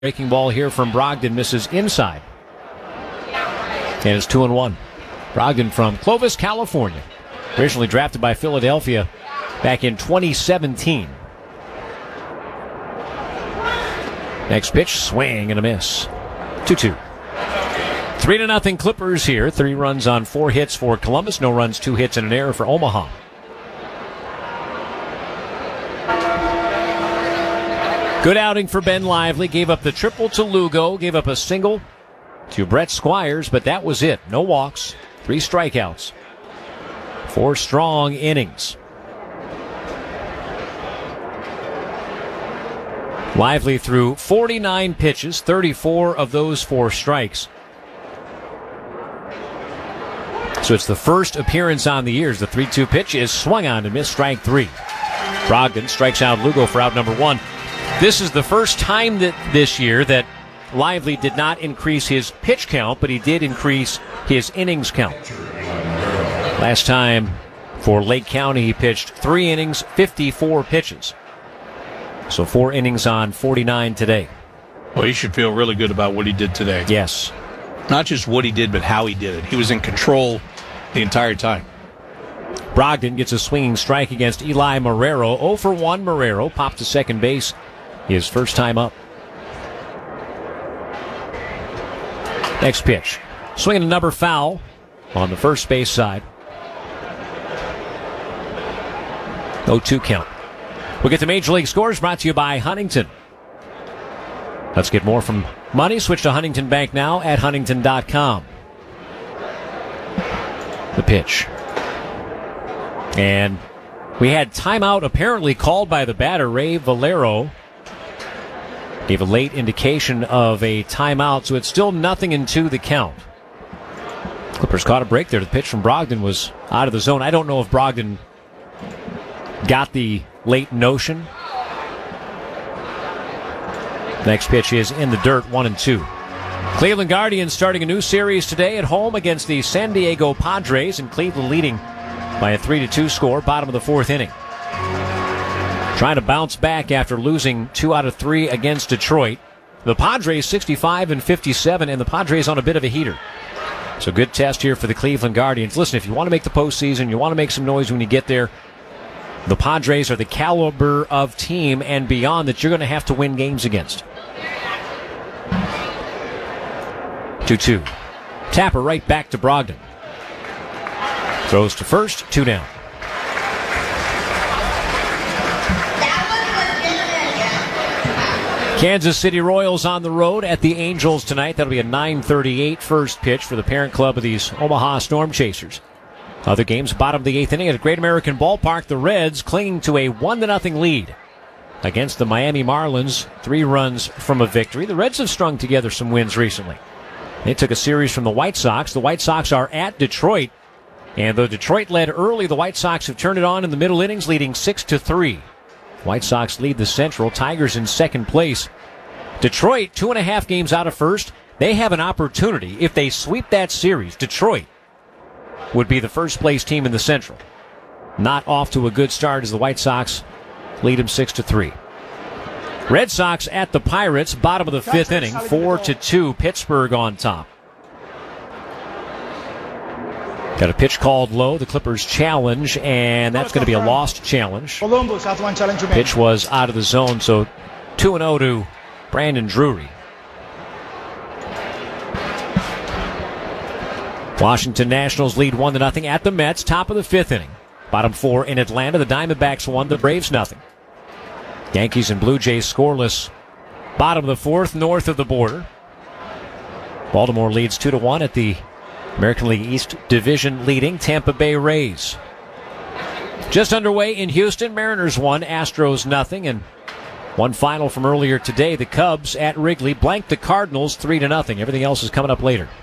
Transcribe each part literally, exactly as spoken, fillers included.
Breaking ball here from Brogdon misses inside. And it's two and one. Brogdon from Clovis, California. Originally drafted by Philadelphia back in twenty seventeen. Next pitch, swing and a miss. two two. Three to nothing Clippers here. Three runs on four hits for Columbus. No runs, two hits and an error for Omaha. Good outing for Ben Lively. Gave up the triple to Lugo. Gave up a single to Brett Squires, but that was it. No walks, three strikeouts. Four strong innings. Lively threw forty-nine pitches, thirty-four of those for strikes. So it's the first appearance on the year. The three two pitch is swung on to miss, strike three. Brogdon strikes out Lugo for out number one. This is the first time that this year that Lively did not increase his pitch count, but he did increase his innings count. Last time for Lake County, he pitched three innings, fifty-four pitches. So four innings on forty-nine today. Well, he should feel really good about what he did today. Yes. Not just what he did, but how he did it. He was in control the entire time. Brogdon gets a swinging strike against Eli Marrero. oh for one Marrero popped to second base his first time up. Next pitch. Swinging a number foul on the first base side. oh two count. We'll get to Major League Scores brought to you by Huntington. Let's get more from money. Switch to Huntington Bank now at huntington dot com. The pitch. And we had timeout apparently called by the batter, Ray Valero. Gave a late indication of a timeout, so it's still nothing in two the count. Clippers caught a break there. The pitch from Brogdon was out of the zone. I don't know if Brogdon got the late notion. Next pitch is in the dirt, one and two. Cleveland Guardians starting a new series today at home against the San Diego Padres, and Cleveland leading by a three to two score, bottom of the fourth inning. Trying to bounce back after losing two out of three against Detroit. The Padres sixty-five and fifty-seven, and the Padres on a bit of a heater. So good test here for the Cleveland Guardians. Listen, if you want to make the postseason, you want to make some noise when you get there, the Padres are the caliber of team and beyond that you're going to have to win games against. two two. Tapper right back to Brogdon. Throws to first, two down. Kansas City Royals on the road at the Angels tonight. That'll be a nine thirty-eight first pitch for the parent club of these Omaha Storm Chasers. Other games, bottom of the eighth inning at a Great American Ballpark. The Reds clinging to a one to nothing lead against the Miami Marlins. Three runs from a victory. The Reds have strung together some wins recently. They took a series from the White Sox. The White Sox are at Detroit. And though Detroit led early, the White Sox have turned it on in the middle innings, leading six to three. White Sox lead the Central. Tigers in second place. Detroit, two and a half games out of first. They have an opportunity. If they sweep that series, Detroit would be the first place team in the Central. Not off to a good start as the White Sox lead them six to three. Red Sox at the Pirates, bottom of the fifth inning, four to two. Pittsburgh on top. Got a pitch called low, the Clippers challenge, and that's going to be a lost challenge. Pitch was out of the zone, so two and oh to Brandon Drury. Washington Nationals lead one to nothing at the Mets, top of the fifth inning. Bottom four in Atlanta, the Diamondbacks won, the Braves nothing. Yankees and Blue Jays scoreless. Bottom of the fourth, north of the border. Baltimore leads two to one at the American League East Division leading Tampa Bay Rays. Just underway in Houston, Mariners one, Astros nothing, and one final from earlier today. The Cubs at Wrigley blanked the Cardinals three to nothing. Everything else is coming up later.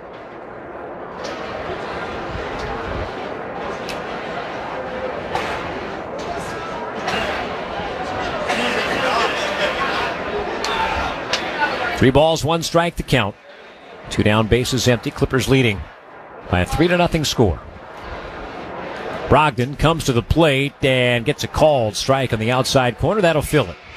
Three balls, one strike to count. Two down, bases empty. Clippers leading by a three to nothing score. Brogdon comes to the plate and gets a called strike on the outside corner. That'll fill it.